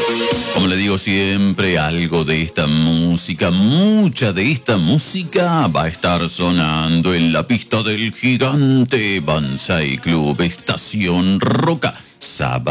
Como le digo siempre, algo de esta música, mucha de esta música va a estar sonando en la pista del gigante Banzai Club Estación Roca. Sábado